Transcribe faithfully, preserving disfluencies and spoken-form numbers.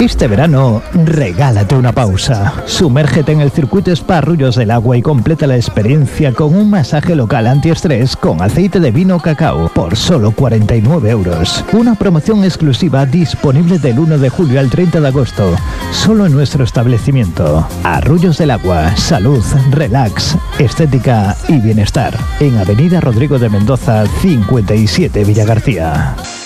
Este verano, regálate una pausa. Sumérgete en el circuito Spa Arroyos del Agua y completa la experiencia con un masaje local antiestrés con aceite de vino cacao por solo cuarenta y nueve euros. Una promoción exclusiva disponible del uno de julio al treinta de agosto, solo en nuestro establecimiento. Arroyos del Agua, salud, relax, estética y bienestar. En Avenida Rodrigo de Mendoza, cincuenta y siete, Villagarcía.